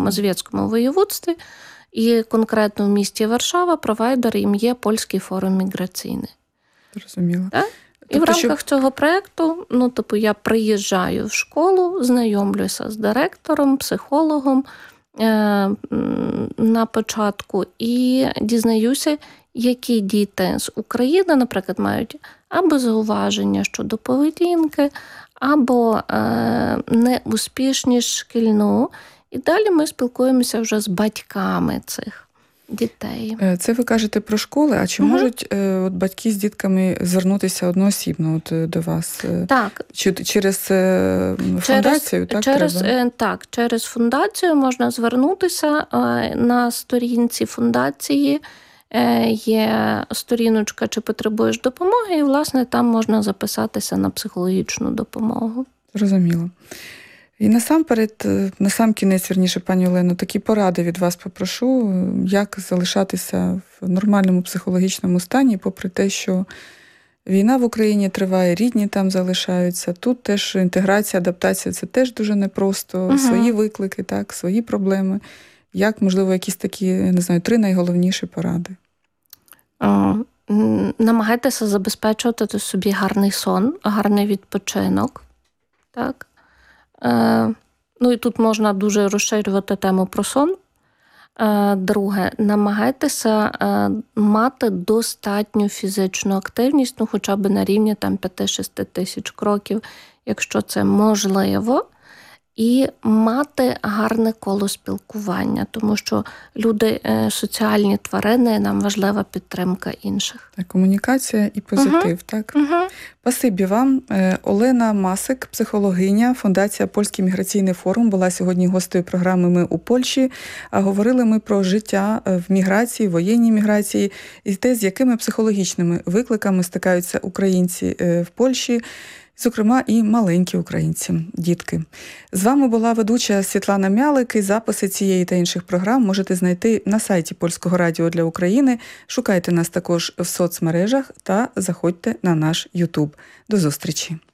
Мазовецькому воєводстві, і конкретно в місті Варшава провайдером є Польський форум міграційний. Зрозуміло. Так? І в рамках цього проєкту, я приїжджаю в школу, знайомлюся з директором, психологом на початку і дізнаюся, які діти з України, наприклад, мають або зауваження щодо поведінки, або неуспішність шкільну. І далі ми спілкуємося вже з батьками цих дітей. Це ви кажете про школи, а чи можуть батьки з дітками звернутися одноосібно до вас? Так. Через фундацію? Через фундацію можна звернутися. На сторінці фундації є сторіночка «Чи потребуєш допомоги?» і, власне, там можна записатися на психологічну допомогу. Зрозуміло. І насамкінець, пані Олено, такі поради від вас попрошу, як залишатися в нормальному психологічному стані, попри те, що війна в Україні триває, рідні там залишаються, тут теж інтеграція, адаптація – це теж дуже непросто, свої виклики, так, свої проблеми. Як, можливо, якісь такі, 3 найголовніші поради? Намагайтеся забезпечувати собі гарний сон, гарний відпочинок, так. І тут можна дуже розширювати тему про сон. Друге, намагайтеся мати достатню фізичну активність, хоча б на рівні 5-6 тисяч кроків, якщо це можливо. І мати гарне коло спілкування, тому що люди – соціальні тварини, нам важлива підтримка інших. Комунікація і позитив, так? Спасибі вам. Олена Масик, психологиня, Фундація «Польський міграційний форум», була сьогодні гостею програми «Ми у Польщі». А говорили ми про життя в міграції, воєнній міграції і те, з якими психологічними викликами стикаються українці в Польщі, зокрема, і маленькі українці, дітки. З вами була ведуча Світлана Мялик. І записи цієї та інших програм можете знайти на сайті Польського радіо для України. Шукайте нас також в соцмережах та заходьте на наш YouTube. До зустрічі!